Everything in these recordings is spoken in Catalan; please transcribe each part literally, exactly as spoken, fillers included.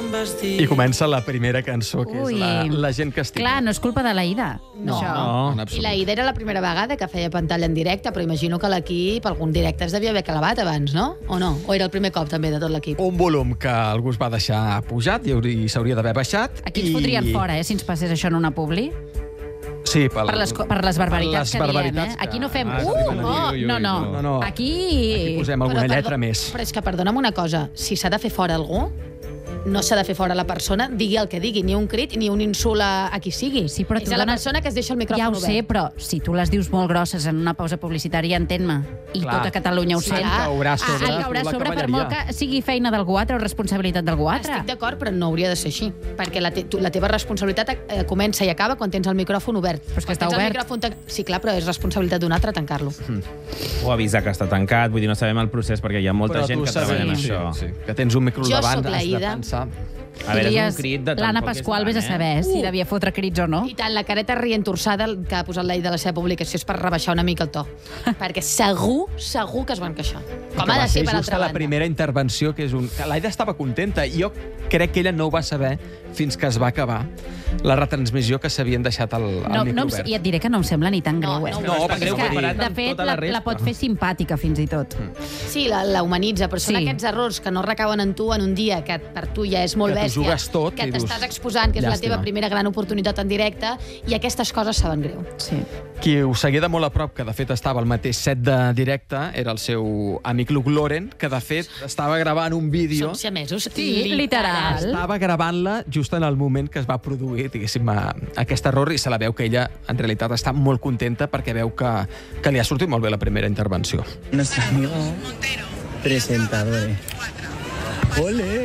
I comença la primera cançó, que Ui. és la, la gent que estima. Clar, no és culpa de l'Aida. No, això. No, en I absolut. la Ida era la primera vegada que feia pantalla en directe, però imagino que l'equip, algun directe es devia haver clavat abans, no? O no? O era el primer cop també de tot l'equip? Un volum que algú es va deixar pujat i hauria- s'hauria d'haver baixat. Aquí ens i... fotrien fora, eh, si ens passés això en una publi. Sí, pel... Per les, co- per les barbaritats per les que barbaritats diem, eh? Aquí no fem... Ah, Uh, sí, oh, ui, ui, no, no. no. No, no. Aquí... Aquí posem alguna Però, lletra perdó, més. Però és que, perdona'm una cosa, si s'ha de fer fora algú, no s'ha de fer fora la persona, digui el que digui, ni un crit ni un insult a, a qui sigui. Sí, però és tu a la dones- persona que es deixa el micròfon Ja ho obert. sé, però si tu les dius molt grosses en una pausa publicitària, entén-me. I Clar. tota Catalunya ho Sí, sent. clar. Caurà sobre Ah, caurà la sobre per cavalleria. molt que sigui feina d'algú altre o responsabilitat d'algú altre. Estic d'acord, però no hauria de ser així. Perquè la, te tu, la teva responsabilitat eh, comença i acaba quan tens el micròfon obert. Però és que Quan està tens obert. El micròfon tan- sí, clar, però és responsabilitat d'un altre tancar-lo. O avisar que està tancat, vull dir, no sabem el procés perquè hi ha molta Però gent tu que saps- treballa en sí, això. sí, que tens un micro Jo davant, sóc la has de Ida. pensar... A veure, és Diries, un crit de l'Anna tampoc és Pasqual, tant, vés a eh? saber si Uh! devia fotre crits o no. I tant, la careta rient torçada que ha posat l'Aida de la seva publicació és per rebaixar una mica el to. Perquè segur, segur que es van queixar. Com que ha va de ser ser per just altra a la banda. primera intervenció, que és un... que l'Aida estava contenta, i jo crec que ella no ho va saber fins que es va acabar la retransmissió que s'havien deixat el, el No, micro no, em- obert. I et diré que no em sembla ni tan No, greu, eh? no, No, és tan perquè greu és que, comparat De amb fet, tota la, la resta. la pot fer simpàtica, fins i tot. Sí, la, la humanitza, però són Sí. aquests errors que no recauen en tu en un dia que per tu ja és molt Que t'ho bèstia, jugues tot que i dius, t'estàs exposant, que és la llàstima. teva primera gran oportunitat en directe, i aquestes coses saben greu. Sí. Qui ho seguia de molt a prop, que de fet estava al mateix set de directe, era el seu amic Luke Loren, que de fet estava gravant un vídeo... Som siamesos. Sí, literal. Estava gravant-la just en el moment que es va produir, diguéssim, a- aquest error, i se la veu que ella, en realitat, està molt contenta perquè veu que, que li ha sortit molt bé la primera intervenció. Nuestro amigo presentador. ¡Ole!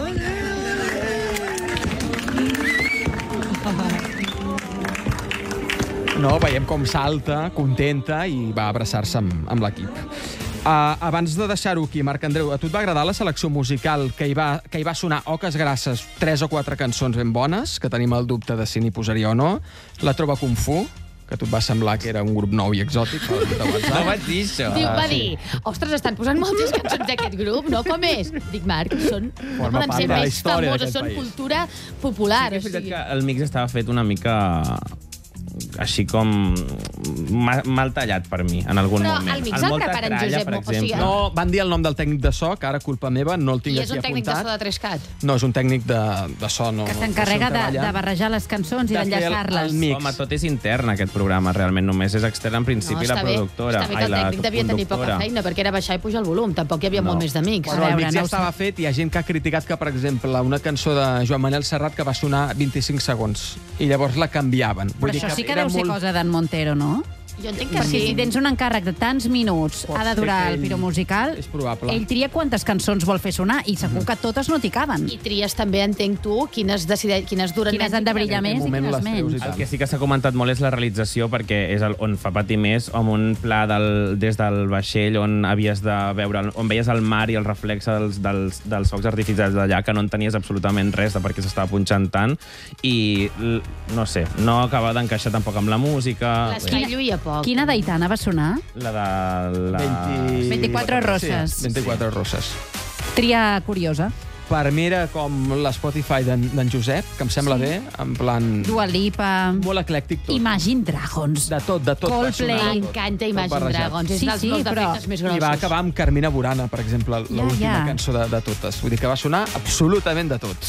No, veiem com salta, contenta, i va abraçar-se amb, amb l'equip. Uh, abans de deixar-ho aquí, Marc Andreu, a tu et va agradar la selecció musical que hi va, que hi va sonar Oques Grasses, tres o quatre cançons ben bones, que tenim el dubte de si n'hi posaria o no, la Trova Kung Fu, que a tu et va semblar que era un grup nou i exòtic, per de No WhatsApp. vaig dir això. Diu, va dir, ostres, estan posant moltes cançons d'aquest grup, no? Com és? Dic, Marc, són, no Forma poden part ser de la més història famoses, d'aquest són país. cultura popular. Sí que és o veritat sigui. que el mix estava fet una mica així com ma- mal tallat per mi, en algun Però moment. el mix Amb el molta prepara en tralla, Josep per Mo- o sigui, exemple. No, van dir el nom del tècnic de so, que ara culpa meva, no el tinc I aquí és un tècnic de apuntat. so de tres-cat. No, és un tècnic de, de so. No, Que no, s'encarrega no sé on de, treballa. de barrejar les cançons i De fer el- d'enllaçar-les. el mix. Home, tot és intern, aquest programa, realment. Només és extern, en principi, No, la està bé. productora. Està bé que Ai, el la tècnic devia tenir poca conductora. feina, perquè era baixar i pujar el volum. Tampoc hi havia No. molt més d'amics. Bueno, A el veure, mix ja no ho estava fet i hi ha gent que ha criticat que, per exemple, una cançó de Joan Manel Serrat que va sonar vint-i-cinc segons i llavors la canviaven. Però això sí que deu ser cosa d'en Montero, no? Jo entenc que Perquè sí. si tens un encàrrec de tants minuts, Pot ha de ser durar que el ell- piro musical, és probable. ell tria quantes cançons vol fer sonar i segur que totes no t'hi caben. I tries també, entenc tu, quines, decide... quines duren Quines menys han de i quines- brillar En quin més i moment quines les treus i menys. tal. El que sí que s'ha comentat molt és la realització, perquè és el, on fa patir més, amb un pla del, des del vaixell on havies de veure, el- on veies el mar i el reflex dels, dels, dels focs artificials d'allà, que no entenies absolutament res de per què s'estava punxant tant, i l- no sé, no acaba d'encaixar tampoc amb la música. L'espai lluïa poc. Quina d'Aitana va sonar? La de... La... vint- vint-i-quatre roses. Sí, vint-i-quatre roses. Tria curiosa. Per mi era com l'Spotify d'en d'en Josep, que em sembla bé, en plan... Dua Lipa, Molt eclèctic tot. Imagine Dragons. De tot, de tot. va Coldplay. sonar, tot. M'encanta Tot Imagine barrejat. Dragons. És Sí, dels sí, meus però- defectes més grossos. I va acabar amb Carmina Burana, per exemple, Ja, l'última ja. cançó de, de totes. Vull dir que va sonar absolutament de tot.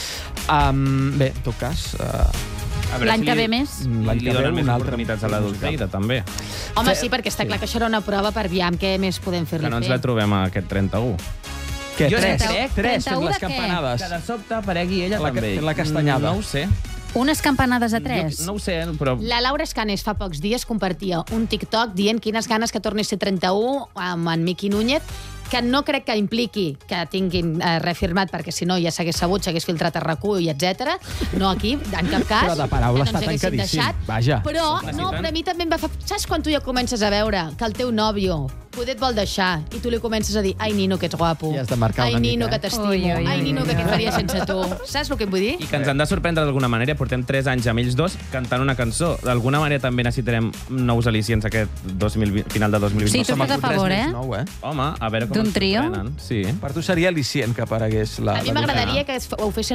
Um, bé, en tot cas... Uh, A veure L'any si que li- ve més? L'any Li que ve donen una més altra oportunitats a l'adulteida, també. Home, sí, perquè està clar que això era una prova per aviam què més podem fer-li Que no ens fer. la trobem a aquest trenta-u. Què, Jo tres? crec- Tres, trenta-u fent les de què? campanades. Que de sobte aparegui ella La ca- també. la castanyada. No ho sé. Unes campanades a tres. Jo, no ho sé, però... La Laura Escanes fa pocs dies compartia un TikTok dient quines ganes que torni a ser trenta-u amb en Miqui Núñez, que no crec que impliqui que tinguin eh, reafirmat, perquè si no ja s'hagués sabut, s'hagués filtrat a RAC u i etcètera. No aquí, en cap cas. Però de paraula que no ens està haguessin tancadíssim. deixat. Vaja. Però, Sí, no, tant. però a mi també em va fer... Saps quan tu ja comences a veure que el teu nòvio poder et vol deixar i tu li comences a dir ai, Nino, que ets guapo. I has de marcar ai, una Nino, mica, que eh? t'estimo. Ui, ui, Ai, ui, Nino, ui, que què ui. faria sense tu. Saps el que em vull dir? I que ens han de sorprendre d'alguna manera. Portem tres anys amb ells dos cantant una cançó. D'alguna manera també necessitarem nous al·licients aquest dos mil vint, final de dos mil vint. Sí, No tu se m'ha estàs a acudit res favor, més eh? Nou, eh? Home, a veure com D'un ens trio? sorprenen. Sí. Per tu seria al·licient que aparegués la... A mi la m'agradaria que es- ho fessin